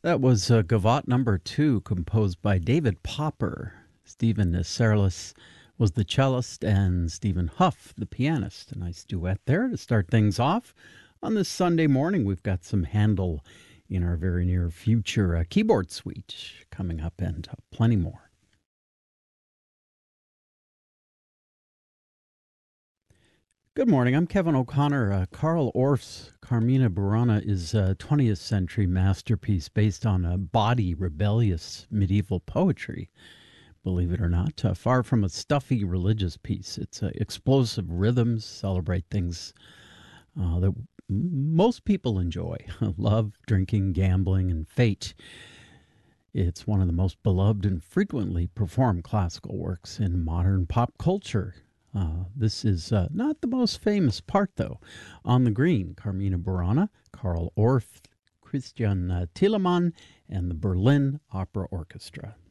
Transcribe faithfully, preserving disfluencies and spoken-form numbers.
That was uh, Gavotte number two, composed by David Popper. Stephen Nisserlis was the cellist and Stephen Huff the pianist. A nice duet there to start things off. On this Sunday morning, we've got some Handel in our very near future uh, keyboard suite coming up and uh, plenty more. Good morning. I'm Kevin O'Connor. Uh, Carl Orff's Carmina Burana is a twentieth century masterpiece based on a bawdy, rebellious medieval poetry. Believe it or not, uh, far from a stuffy religious piece. It's uh, explosive rhythms, celebrate things uh, that most people enjoy. Love, drinking, gambling, and fate. It's one of the most beloved and frequently performed classical works in modern pop culture. Uh, this is uh, not the most famous part, though. On the Green, Carmina Burana, Carl Orff, Christian uh, Thielemann, and the Berlin Opera Orchestra.